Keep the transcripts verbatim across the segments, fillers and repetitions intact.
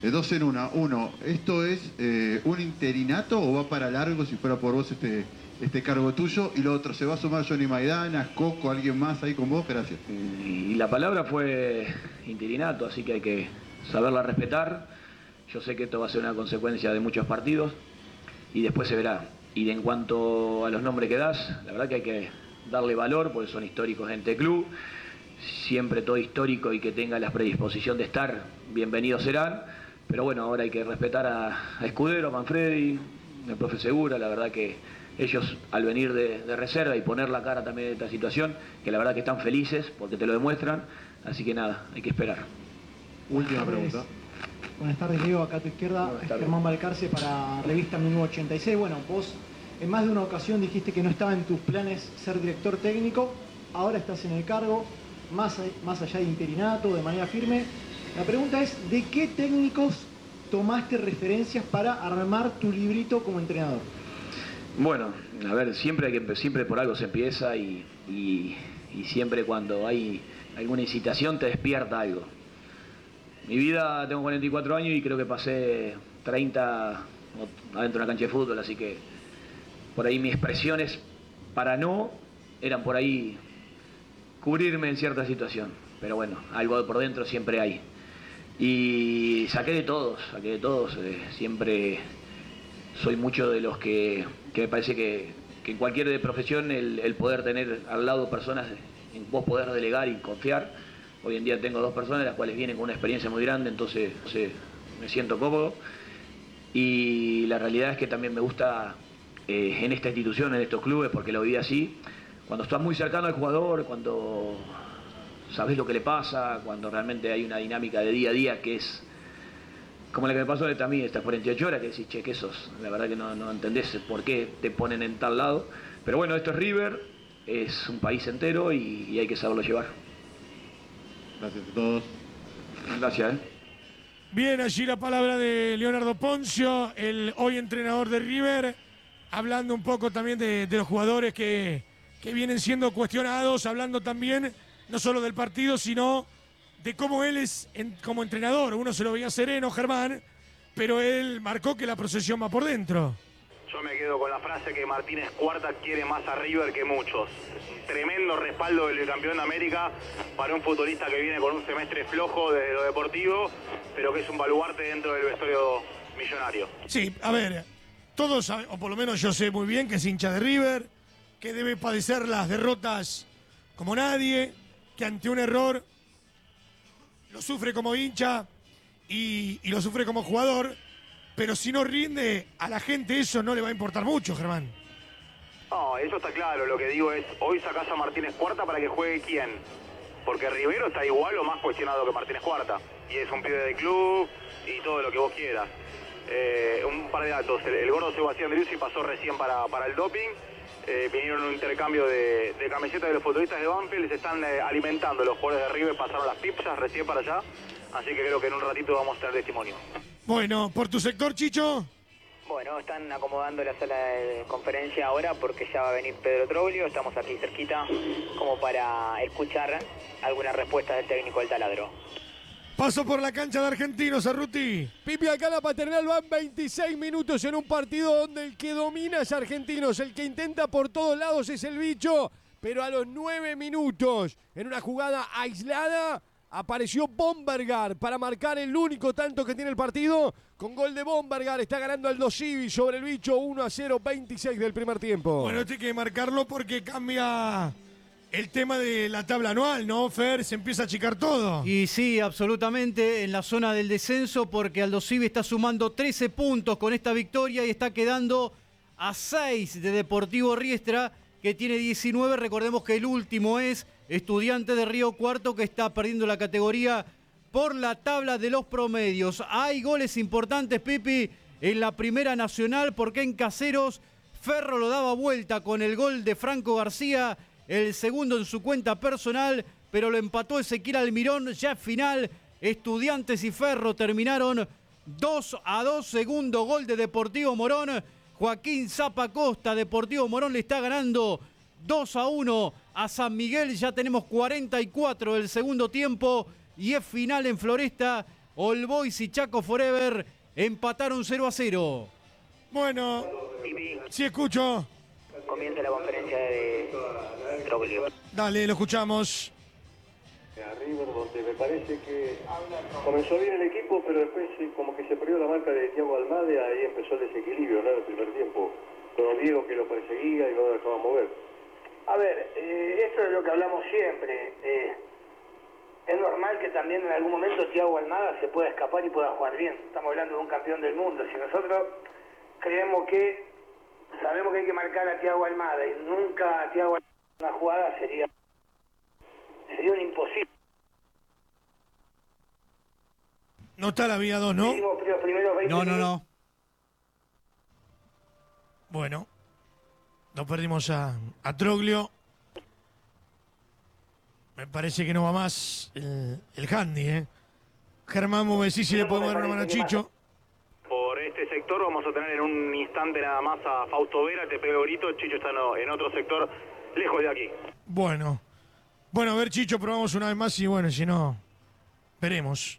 Eh, dos en una. Uno, ¿esto es eh, un interinato o va para largo si fuera por vos este, este cargo tuyo? Y lo otro, ¿se va a sumar Johnny Maidana, Coco, alguien más ahí con vos? Gracias. Y la palabra fue interinato, así que hay que saberla respetar. Yo sé que esto va a ser una consecuencia de muchos partidos y después se verá. Y en cuanto a los nombres que das, la verdad que hay que darle valor porque son históricos en este club. Siempre todo histórico y que tenga la predisposición de estar, bienvenidos serán. Pero bueno, ahora hay que respetar a, a Escudero, a Manfredi, al profe Segura. La verdad que ellos al venir de, de reserva y poner la cara también de esta situación, que la verdad que están felices porque te lo demuestran. Así que nada, hay que esperar. Última pregunta. Buenas tardes, Diego, acá a tu izquierda, Germán Balcarce para Revista mil novecientos ochenta y seis. Bueno, vos en más de una ocasión dijiste que no estaba en tus planes ser director técnico, ahora estás en el cargo, más, más allá de interinato, de manera firme. La pregunta es, ¿de qué técnicos tomaste referencias para armar tu librito como entrenador? Bueno, a ver, siempre, hay que, siempre por algo se empieza y, y, y siempre cuando hay alguna incitación te despierta algo. Mi vida, tengo cuarenta y cuatro años y creo que pasé treinta adentro de una cancha de fútbol, así que por ahí mis expresiones para no eran por ahí cubrirme en cierta situación. Pero bueno, algo por dentro siempre hay. Y saqué de todos, saqué de todos. Eh, siempre soy mucho de los que, que me parece que, que en cualquier profesión el, el poder tener al lado personas en vos poder delegar y confiar. Hoy en día tengo dos personas las cuales vienen con una experiencia muy grande, entonces, entonces me siento cómodo. Y la realidad es que también me gusta eh, en esta institución, en estos clubes, porque lo viví así, cuando estás muy cercano al jugador, cuando sabés lo que le pasa, cuando realmente hay una dinámica de día a día que es como la que me pasó a mí estas cuarenta y ocho horas, que decís, che, ¿qué sos? La verdad que no, no entendés por qué te ponen en tal lado. Pero bueno, esto es River, es un país entero y, y hay que saberlo llevar. Gracias a todos. Gracias, ¿eh? Bien, allí la palabra de Leonardo Poncio, el hoy entrenador de River, hablando un poco también de, de los jugadores que, que vienen siendo cuestionados, hablando también no solo del partido, sino de cómo él es en, como entrenador. Uno se lo veía sereno, Germán, pero él marcó que la procesión va por dentro. Yo me quedo con la frase que Martínez Cuarta quiere más a River que muchos. Tremendo respaldo del campeón de América para un futbolista que viene con un semestre flojo de lo deportivo, pero que es un baluarte dentro del vestuario millonario. Sí, a ver, todos, o por lo menos yo sé muy bien que es hincha de River, que debe padecer las derrotas como nadie, que ante un error lo sufre como hincha y, y lo sufre como jugador, pero si no rinde a la gente eso no le va a importar mucho, Germán. No, eso está claro. Lo que digo es, hoy sacás a Martínez Cuarta para que juegue quién. Porque Rivero está igual o más cuestionado que Martínez Cuarta. Y es un pibe de club y todo lo que vos quieras. Eh, un par de datos. El, el gordo Sebastián Driussi pasó recién para, para el doping. Eh, vinieron un intercambio de, de camisetas de los futbolistas de Banfield. Se están eh, alimentando los jugadores de River. Pasaron las pizzas recién para allá. Así que creo que en un ratito vamos a tener testimonio. Bueno, por tu sector, Chicho. Bueno, están acomodando la sala de conferencia ahora porque ya va a venir Pedro Troglio. Estamos aquí cerquita como para escuchar algunas respuestas del técnico del Taladro. Paso por la cancha de Argentinos, Cerruti. Pipi, acá la Paternal van veintiséis minutos en un partido donde el que domina es Argentinos. El que intenta por todos lados es el Bicho. Pero a los nueve minutos, en una jugada aislada, apareció Bombergar para marcar el único tanto que tiene el partido. Con gol de Bombergar está ganando Aldo Civi sobre el Bicho, uno a cero, veintiséis del primer tiempo. Bueno, tiene que marcarlo porque cambia el tema de la tabla anual, ¿no, Fer? Se empieza a achicar todo. Y sí, absolutamente, en la zona del descenso, porque Aldo Civi está sumando trece puntos con esta victoria y está quedando a seis de Deportivo Riestra, que tiene diecinueve. Recordemos que el último es Estudiante de Río Cuarto, que está perdiendo la categoría por la tabla de los promedios. Hay goles importantes, Pipi, en la Primera Nacional, porque en Caseros Ferro lo daba vuelta con el gol de Franco García, el segundo en su cuenta personal, pero lo empató Ezequiel Almirón. Ya final, Estudiantes y Ferro terminaron dos a dos, segundo gol de Deportivo Morón. Joaquín Zapa Costa, Deportivo Morón le está ganando dos a uno a San Miguel. Ya tenemos cuarenta y cuatro del segundo tiempo y es final en Floresta. All Boys y Chaco Forever empataron cero a cero. Bueno, sí escucho. Comienza la conferencia de Troglio. Dale, lo escuchamos. A River, donde me parece que comenzó bien el equipo, pero después como que se perdió la marca de Thiago Almada, ahí empezó el desequilibrio, ¿no? El primer tiempo, con Diego que lo perseguía y no lo dejaba mover. A ver, eh, esto es lo que hablamos siempre. Eh, es normal que también en algún momento Thiago Almada se pueda escapar y pueda jugar bien. Estamos hablando de un campeón del mundo. Si nosotros creemos que, sabemos que hay que marcar a Thiago Almada y nunca a Thiago Almada una jugada, sería, sería un imposible. No está la vía dos, ¿no? No, no, no. Bueno, nos perdimos a, a Troglio. Me parece que no va más el, el handy, ¿eh? Germán, vos me decís si le podemos dar una mano a Chicho. Por este sector vamos a tener en un instante nada más a Fausto Vera, te pego el grito, Chicho está no, en otro sector, lejos de aquí. Bueno, bueno, a ver Chicho, probamos una vez más y bueno, si no, veremos.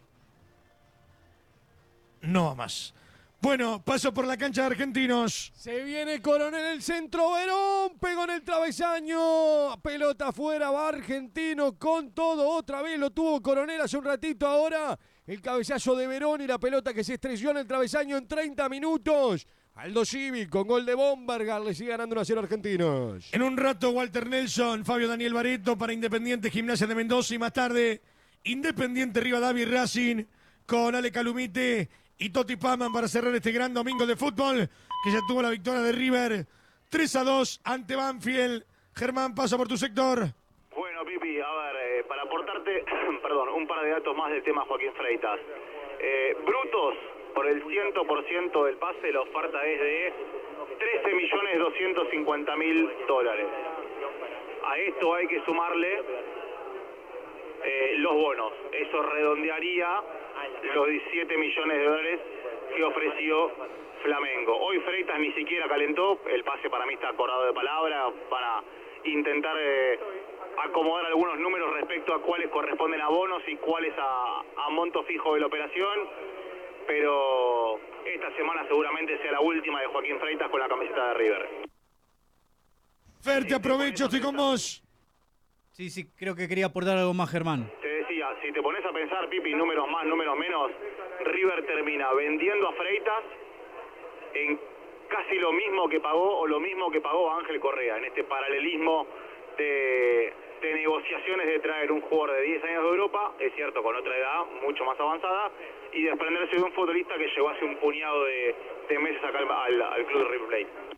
No va más. Bueno, paso por la cancha de Argentinos. Se viene Coronel el centro, Verón, pegó en el travesaño, pelota afuera, va Argentino con todo, otra vez lo tuvo Coronel hace un ratito ahora, el cabezazo de Verón y la pelota que se estrelló en el travesaño en treinta minutos. Aldo Civi con gol de Bombergar, le sigue ganando uno a cero Argentinos. En un rato Walter Nelson, Fabio Daniel Bareto para Independiente Gimnasia de Mendoza y más tarde Independiente Rivadavia y Racing con Ale Calumite y Toti Paman para cerrar este gran domingo de fútbol que ya tuvo la victoria de River tres a dos ante Banfield. Germán, paso por tu sector. Bueno, Pipi, a ver, eh, para aportarte, perdón, un par de datos más del tema Joaquín Freitas. Eh, brutos, por el cien por ciento del pase, la oferta es de trece millones doscientos cincuenta mil dólares. A esto hay que sumarle eh, los bonos. Eso redondearía los diecisiete millones de dólares que ofreció Flamengo. Hoy Freitas ni siquiera calentó, el pase para mí está acordado de palabra, para intentar eh, acomodar algunos números respecto a cuáles corresponden a bonos y cuáles a, a monto fijo de la operación, pero esta semana seguramente sea la última de Joaquín Freitas con la camiseta de River. Fer, te aprovecho, estoy con vos. Sí, sí, creo que quería aportar algo más, Germán. Te decía, si te pones a pensar, Pipi, números más, números menos, River termina vendiendo a Freitas en casi lo mismo que pagó o lo mismo que pagó Ángel Correa, en este paralelismo de, de negociaciones de traer un jugador de diez años de Europa, es cierto, con otra edad mucho más avanzada, y desprenderse de un futbolista que llegó hace un puñado de, de meses acá al, al club de River Plate.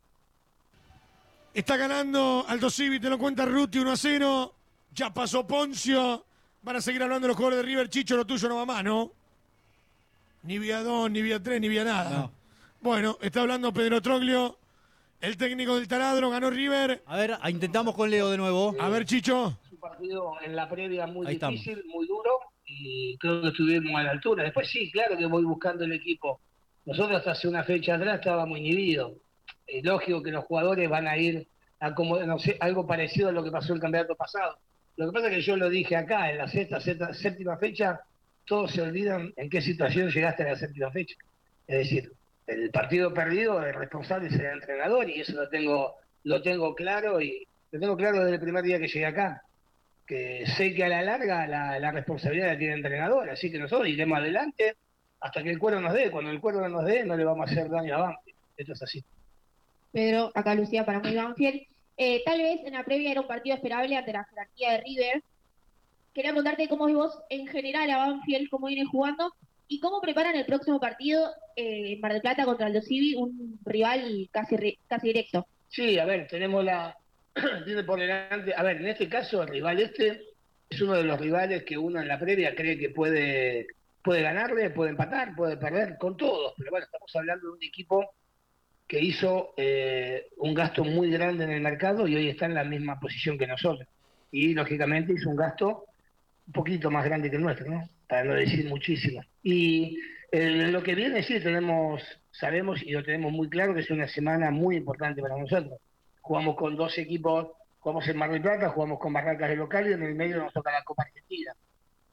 Está ganando Aldo Civi, te lo cuenta Ruti uno a cero. Ya pasó Poncio. Van a seguir hablando los jugadores de River. Chicho, lo tuyo no va más, ¿no? Ni vía dos, ni vía tres, ni vía nada. No. Bueno, está hablando Pedro Troglio, el técnico del Taladro, ganó River. A ver, intentamos con Leo de nuevo. A ver, Chicho. Es un partido en la previa muy Ahí difícil, estamos. muy duro, y creo que estuvimos a la altura. Después sí, claro que voy buscando el equipo. Nosotros hasta hace una fecha atrás estábamos inhibidos. Es lógico que los jugadores van a ir a como, no sé, algo parecido a lo que pasó el campeonato pasado. Lo que pasa es que yo lo dije acá, en la sexta, sexta, séptima fecha, todos se olvidan en qué situación llegaste a la séptima fecha. Es decir, el partido perdido, el responsable es el entrenador, y eso lo tengo, lo tengo claro, y lo tengo claro desde el primer día que llegué acá. Que sé que a la larga la, la responsabilidad la tiene el entrenador, así que nosotros iremos adelante hasta que el cuero nos dé. Cuando el cuero no nos dé, no le vamos a hacer daño a Banfield. Esto es así. Pedro, acá Lucía para muy Banfield. Eh, tal vez en la previa era un partido esperable ante la jerarquía de River. Quería preguntarte cómo ves vos en general a Banfield, cómo viene jugando y cómo preparan el próximo partido eh, en Mar del Plata contra Aldo Civi, un rival casi, casi directo. Sí, a ver, tenemos la... tiene por delante... A ver, en este caso el rival este es uno de los rivales que uno en la previa cree que puede, puede ganarle, puede empatar, puede perder con todos. Pero bueno, estamos hablando de un equipo que hizo eh, un gasto muy grande en el mercado y hoy está en la misma posición que nosotros. Y lógicamente hizo un gasto un poquito más grande que el nuestro, ¿no? Para no decir muchísimo. Y eh, lo que viene, sí, tenemos, sabemos y lo tenemos muy claro que es una semana muy importante para nosotros. Jugamos con dos equipos, jugamos en Mar del Plata, jugamos con Barracas de local y en el medio nos toca la Copa Argentina.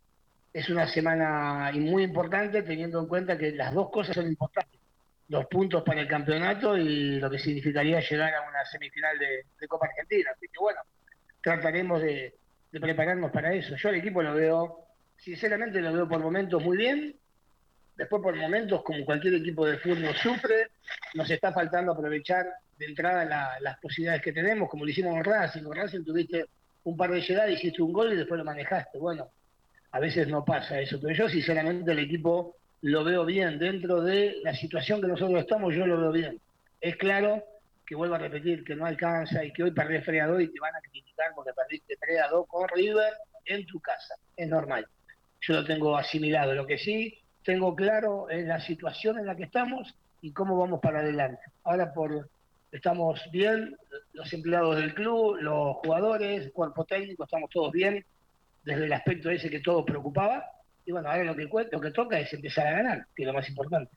es una semana muy importante teniendo en cuenta que las dos cosas son importantes. Los puntos para el campeonato y lo que significaría llegar a una semifinal de, de Copa Argentina. Así que bueno, trataremos de, de prepararnos para eso. Yo al equipo lo veo, sinceramente lo veo por momentos muy bien, después por momentos como cualquier equipo de fútbol sufre, nos está faltando aprovechar de entrada la, las posibilidades que tenemos, como lo hicimos con Racing. Con Racing tuviste un par de llegadas, hiciste un gol y después lo manejaste. Bueno, a veces no pasa eso, pero yo sinceramente el equipo lo veo bien, dentro de la situación que nosotros estamos, yo lo veo bien. Es claro que vuelvo a repetir que no alcanza y que hoy perdés tres a dos y te van a criticar porque perdiste tres a dos con River en tu casa, es normal. Yo lo tengo asimilado, lo que sí tengo claro es la situación en la que estamos y cómo vamos para adelante. Ahora por estamos bien, los empleados del club, los jugadores, el cuerpo técnico, estamos todos bien, desde el aspecto ese que todos preocupaba, y bueno, ahora lo que, lo que toca es empezar a ganar, que es lo más importante.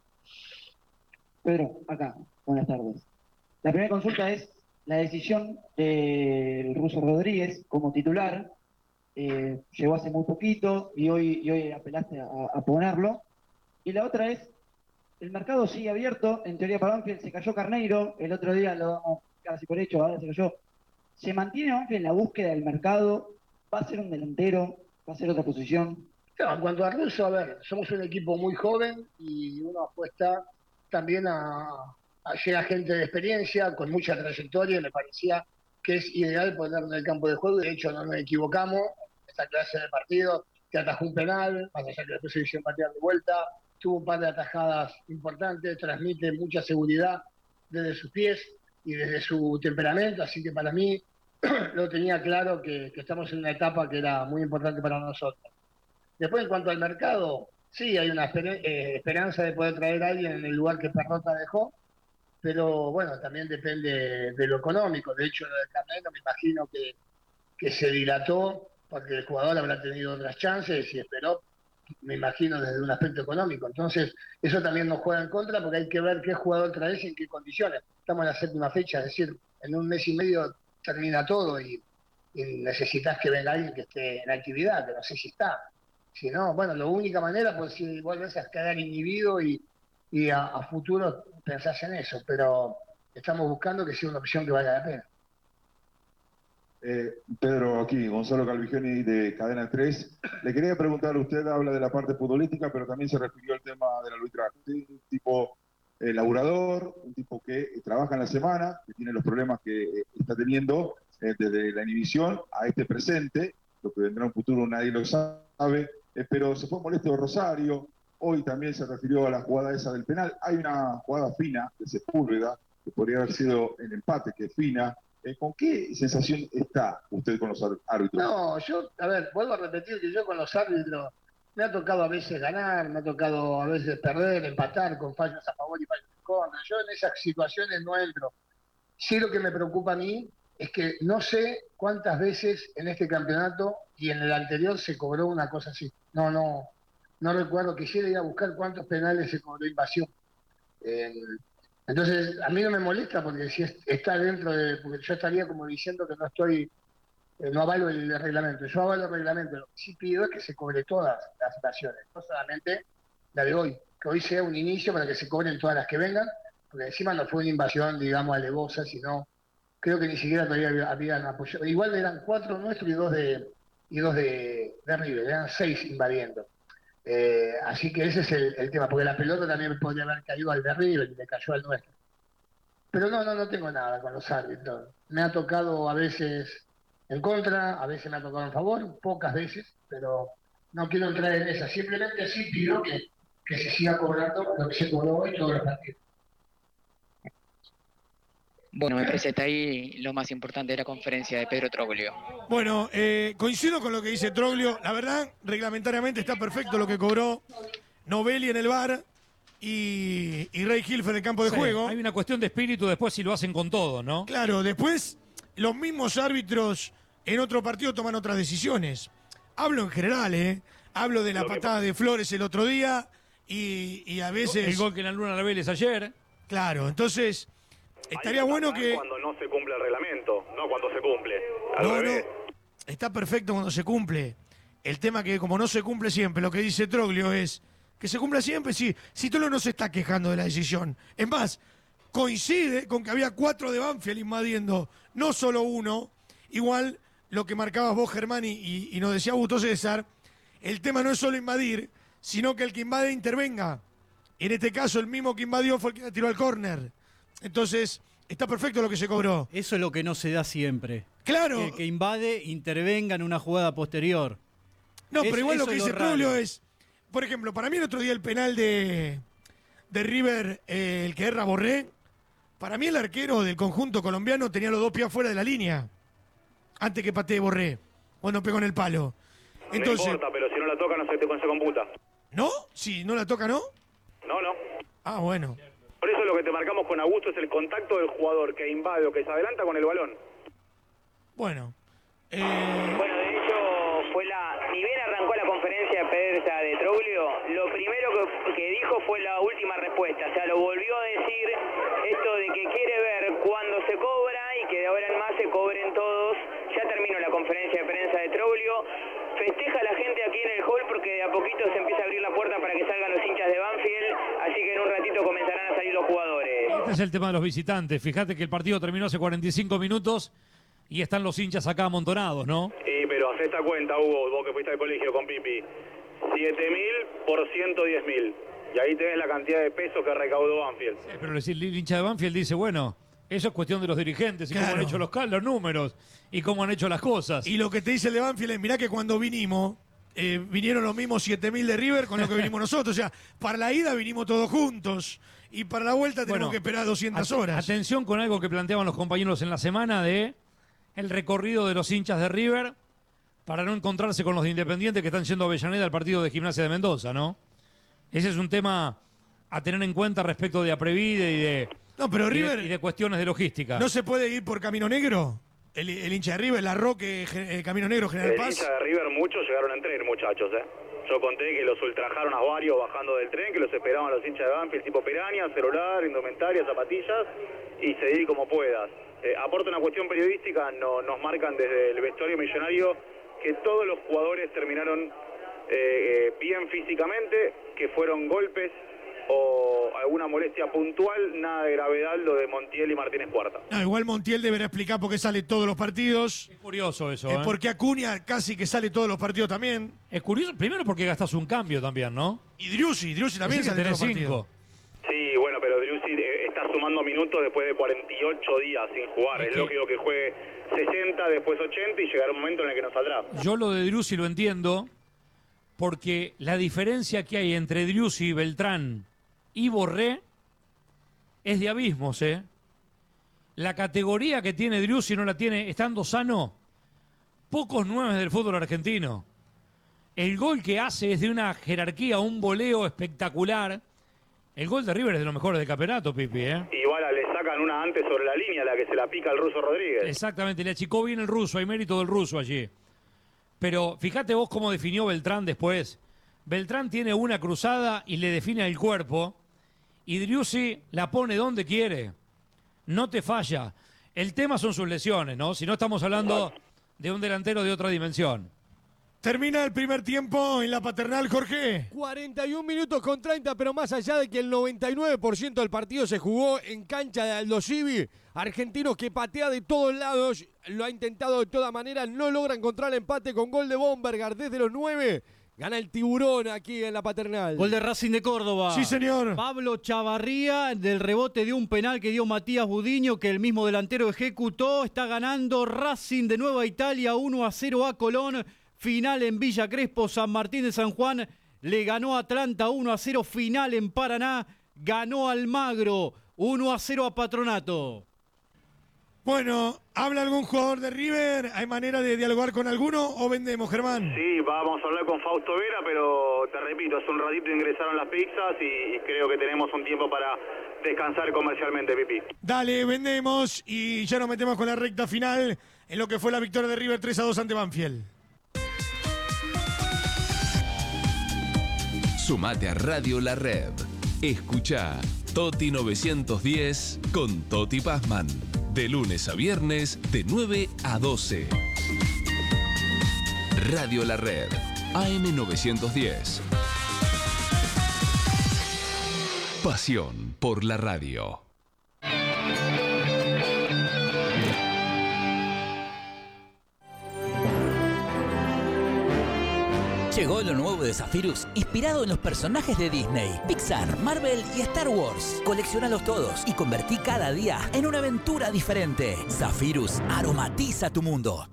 Pedro, acá, buenas tardes. La primera consulta es la decisión del Ruso Rodríguez como titular, eh, llegó hace muy poquito y hoy, y hoy apelaste a, a ponerlo, y la otra es, el mercado sigue abierto, en teoría para Banfield se cayó Carneiro, el otro día lo damos casi por hecho, ahora se cayó. ¿Se mantiene Banfield en la búsqueda del mercado? ¿Va a ser un delantero? ¿Va a ser otra posición? No, en cuanto a Russo, a ver, somos un equipo muy joven y uno apuesta también a, a llegar gente de experiencia, con mucha trayectoria, y me parecía que es ideal ponerlo en el campo de juego, y de hecho no nos equivocamos, esta clase de partido, que atajó un penal, más allá que después se hizo patear de vuelta, tuvo un par de atajadas importantes, transmite mucha seguridad desde sus pies y desde su temperamento, así que para mí lo tenía claro que, que estamos en una etapa que era muy importante para nosotros. Después, en cuanto al mercado, sí, hay una esper eh, esperanza de poder traer a alguien en el lugar que Perrota dejó, pero bueno, también depende de lo económico. De hecho, lo del Carneiro me imagino que, que se dilató porque el jugador habrá tenido otras chances y esperó, me imagino, desde un aspecto económico. Entonces, eso también nos juega en contra porque hay que ver qué jugador traes y en qué condiciones. Estamos en la séptima fecha, es decir, en un mes y medio termina todo y, y necesitas que venga alguien que esté en actividad, que no sé si está. Si no, bueno, la única manera, pues si vuelves a quedar inhibido y, y a, a futuro pensás en eso, pero estamos buscando que sea una opción que valga la pena. Eh, Pedro, aquí, Gonzalo Calvigioni de Cadena tres. Le quería preguntar, usted habla de la parte futbolística, pero también se refirió al tema del arbitraje. Un tipo eh, laburador, un tipo que eh, trabaja en la semana, que tiene los problemas que eh, está teniendo eh, desde la inhibición a este presente, lo que vendrá en un futuro nadie lo sabe, eh, pero se fue molesto de Rosario, hoy también se refirió a la jugada esa del penal. Hay una jugada fina de Sepúlveda, que podría haber sido el empate, que es fina. Eh, ¿Con qué sensación está usted con los árbitros? No, yo, a ver, vuelvo a repetir que yo con los árbitros me ha tocado a veces ganar, me ha tocado a veces perder, empatar con fallos a favor y fallos en contra. Yo en esas situaciones no entro. Sí, lo que me preocupa a mí es que no sé cuántas veces en este campeonato y en el anterior se cobró una cosa así. No, no, no recuerdo. Quisiera ir a buscar cuántos penales se cobró invasión. Eh, Entonces, a mí no me molesta porque si es, está dentro de... Porque yo estaría como diciendo que no estoy... Eh, no avalo el reglamento. Yo avalo el reglamento. Lo que sí pido es que se cobre todas las situaciones. No solamente la de hoy. Que hoy sea un inicio para que se cobren todas las que vengan. Porque encima no fue una invasión, digamos, alevosa, sino... Creo que ni siquiera todavía habían apoyado. Igual eran cuatro nuestros y dos de, y dos de, de River. Eran seis invadiendo. Eh, así que ese es el, el tema, porque la pelota también podría haber caído al de River y le cayó al nuestro. Pero no, no, no tengo nada con los árbitros. Me ha tocado a veces en contra, a veces me ha tocado en favor, pocas veces, pero no quiero entrar en esa. Simplemente sí pido que, que se siga cobrando lo que se cobró hoy todos los partidos. Bueno, me parece que está ahí lo más importante de la conferencia de Pedro Troglio. Bueno, eh, coincido con lo que dice Troglio. La verdad, reglamentariamente está perfecto lo que cobró Novelli en el V A R y, y Ray Hilfer en el campo de Sí, juego. Hay una cuestión de espíritu después si lo hacen con todo, ¿no? Claro, después los mismos árbitros en otro partido toman otras decisiones. Hablo en general, ¿eh? Hablo de la Lo que patada de Flores el otro día y, y a veces... El gol que en la Luna la Vélez ayer. Claro, entonces... Estaría bueno que... Cuando no se cumple el reglamento, no cuando se cumple. Al No, no, revés. está perfecto cuando se cumple. El tema que como no se cumple siempre, lo que dice Troglio es que se cumpla siempre, sí. Si Troglio no se está quejando de la decisión. Es más, coincide con que había cuatro de Banfield invadiendo, no solo uno. Igual lo que marcabas vos, Germán, y, y, y nos decía Augusto César, el tema no es solo invadir, sino que el que invade intervenga. En este caso, el mismo que invadió fue el que la tiró al córner. Entonces, está perfecto lo que se cobró. Eso es lo que no se da siempre. Claro. Que el que invade intervenga en una jugada posterior. No, Es- pero igual lo eso que es dice lo raro. Troglio es, por ejemplo, para mí el otro día el penal de, de River, eh, el que erra Borré, para mí el arquero del conjunto colombiano tenía los dos pies fuera de la línea, antes que patee Borré, cuando pegó en el palo. Entonces, no importa, pero si no la toca no se, te, se computa. ¿no? Si no la toca, ¿no? No, no. Ah, bueno. Por eso lo que te marcamos con Augusto es el contacto del jugador que invade o que se adelanta con el balón. Bueno. Bueno, de hecho, fue la. Ni bien arrancó la conferencia de prensa de Troglio, lo primero que, que dijo fue la última respuesta. O sea, lo volvió a decir esto de que quiere ver cuándo se cobra y que de ahora en más se cobren todos. Ya terminó la conferencia de prensa de Troglio. Festeja la gente aquí en el hall porque de a poquito se empieza a abrir la puerta para que salgan los hinchas de Banfield. Así que en un ratito comenzarán a salir los jugadores. Este es el tema de los visitantes. Fíjate que el partido terminó hace cuarenta y cinco minutos y están los hinchas acá amontonados, ¿no? Sí, pero haz esta cuenta, Hugo, vos que fuiste al colegio con Pipi. siete mil por ciento diez mil. Y ahí tenés la cantidad de pesos que recaudó Banfield. Pero el el hincha de Banfield dice, bueno, eso es cuestión de los dirigentes y cómo Claro. han hecho los, cal- los números y cómo han hecho las cosas. Y lo que te dice el de Banfield es, mirá que cuando vinimos, eh, vinieron los mismos siete mil de River con lo que vinimos nosotros. O sea, para la ida vinimos todos juntos y para la vuelta tenemos Bueno, que esperar doscientas at- horas. Atención con algo que planteaban los compañeros en la semana de el recorrido de los hinchas de River para no encontrarse con los de Independiente que están yendo a Avellaneda al partido de Gimnasia de Mendoza, ¿no? Ese es un tema a tener en cuenta respecto de Aprevide y de, No, pero y de- River y de cuestiones de logística. ¿no se puede ir por Camino Negro? El, el hincha de River, la Roque, Ge- eh, Camino Negro, General El Paz. hincha de River, muchos llegaron en tren, muchachos, ¿eh? Yo conté que los ultrajaron a varios bajando del tren, que los esperaban los hinchas de Banfield, tipo peraña, celular, indumentaria, zapatillas, y seguir como puedas. Eh, aporta una cuestión periodística, no, nos marcan desde el vestuario millonario que todos los jugadores terminaron eh, eh, bien físicamente, que fueron golpes o alguna molestia puntual, nada de gravedad lo de Montiel y Martínez Cuarta. No, igual Montiel deberá explicar por qué sale todos los partidos. Es curioso eso, Eh, ¿eh? Porque Acuña casi que sale todos los partidos también. Es curioso, primero porque gastas un cambio también, ¿no? Y Driussi, Driussi también Decís que sale todos tenés los partidos. cinco. Sí, bueno, pero Driussi eh, está sumando minutos después de cuarenta y ocho días sin jugar. Es Es que- lógico que juegue sesenta, después ochenta y llegará un momento en el que no saldrá. Yo lo de Driussi lo entiendo porque la diferencia que hay entre Driussi, Beltrán y Borré es de abismos, ¿eh? La categoría que tiene Driussi no la tiene, estando sano, pocos nueve del fútbol argentino. El gol que hace es de una jerarquía, un voleo espectacular. El gol de River es de los mejores del campeonato, Pipi, ¿eh? Igual le sacan una antes sobre la línea, la que se la pica el ruso Rodríguez. Exactamente, le achicó bien el ruso, hay mérito del ruso allí. Pero fíjate vos cómo definió Beltrán después. Beltrán tiene una cruzada y le define el cuerpo. Y Driussi la pone donde quiere. No te falla. El tema son sus lesiones, ¿no? Si no estamos hablando de un delantero de otra dimensión. Termina el primer tiempo en la Paternal, Jorge. cuarenta y un minutos con treinta, pero más allá de que el noventa y nueve por ciento del partido se jugó en cancha de Aldo Civi, Argentinos que patea de todos lados, lo ha intentado de todas maneras, no logra encontrar el empate con gol de Bombergar desde los nueve. Gana el Tiburón aquí en la Paternal. Gol de Racing de Córdoba. Sí, señor. Pablo Chavarría del rebote de un penal que dio Matías Budiño, que el mismo delantero ejecutó. Está ganando Racing de Nueva Italia uno a cero a Colón. Final en Villa Crespo, San Martín de San Juan. Le ganó a Atlanta uno a cero. Final en Paraná. Ganó Almagro uno a cero a Patronato. Bueno, ¿habla algún jugador de River? ¿Hay manera de dialogar con alguno o vendemos, Germán? Sí, vamos a hablar con Fausto Vera, pero te repito, hace un ratito ingresaron las pizzas y, y creo que tenemos un tiempo para descansar comercialmente, Pipi. Dale, vendemos y ya nos metemos con la recta final en lo que fue la victoria de River tres a dos ante Banfield. Sumate a Radio La Red. Escucha Toti novecientos diez con Toti Pazman. De lunes a viernes, de nueve a doce. Radio La Red. A M novecientos diez. Pasión por la radio. Llegó lo nuevo de Zephyrus, inspirado en los personajes de Disney, Pixar, Marvel y Star Wars. Coleccionalos todos y convertí cada día en una aventura diferente. Zephyrus aromatiza tu mundo.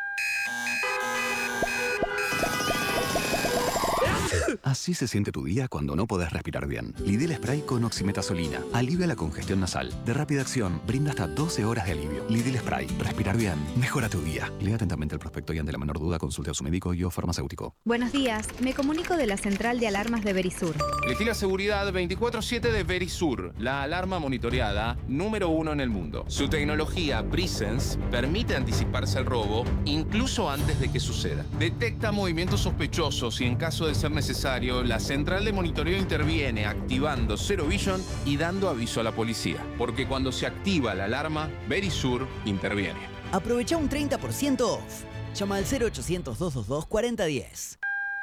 Así se siente tu día cuando no podés respirar bien. Lidl Spray con oximetazolina. Alivia la congestión nasal. De rápida acción, brinda hasta doce horas de alivio. Lidl Spray. Respirar bien. Mejora tu día. Lea atentamente el prospecto y ante la menor duda consulte a su médico y o farmacéutico. Buenos días. Me comunico de la central de alarmas de Verisur. Elegí la seguridad veinticuatro siete de Verisur, la alarma monitoreada número uno en el mundo. Su tecnología Presence permite anticiparse al robo incluso antes de que suceda. Detecta movimientos sospechosos y en caso de ser necesario, la central de monitoreo interviene activando Zero Vision y dando aviso a la policía. Porque cuando se activa la alarma, Verisur interviene. Aprovecha un treinta por ciento off. Llama al cero ochocientos, doscientos veintidós, cuarenta diez.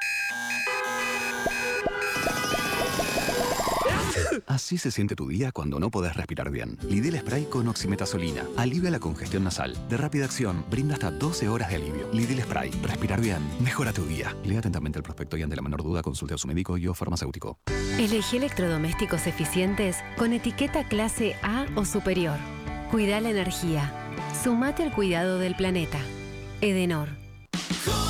Así se siente tu día cuando no podés respirar bien. Lidl Spray con oximetazolina. Alivia la congestión nasal. De rápida acción, brinda hasta doce horas de alivio. Lidl Spray. Respirar bien. Mejora tu día. Lea atentamente el prospecto y ante la menor duda consulte a su médico y o farmacéutico. Elegí electrodomésticos eficientes con etiqueta clase A o superior. Cuida la energía. Sumate al cuidado del planeta. Edenor.